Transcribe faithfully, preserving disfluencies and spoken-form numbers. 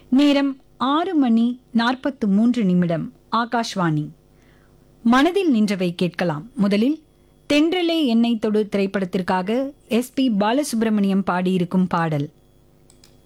நேரம் ஆறு மணி நாற்பத்து மூன்று நிமிடம். ஆகாஷ்வாணி. மனதில் நின்றவை கேட்கலாம். முதலில் தென்றலே எண்ணெய் தொடு திரைப்படத்திற்காக எஸ் பி பாலசுப்ரமணியம் பாடியிருக்கும் பாடல்.